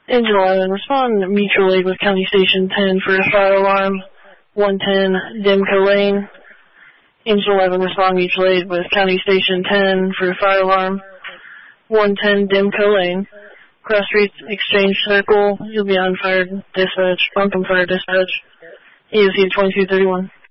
Angel 11, respond mutual aid with County Station 10 for a fire alarm, 110 Demco Lane. Angel 11, respond mutual aid with County Station 10 for a fire alarm, 110 Demco Lane. Cross Street Exchange Circle, you'll be on fire dispatch, Buncombe Fire Dispatch, EOC 2231.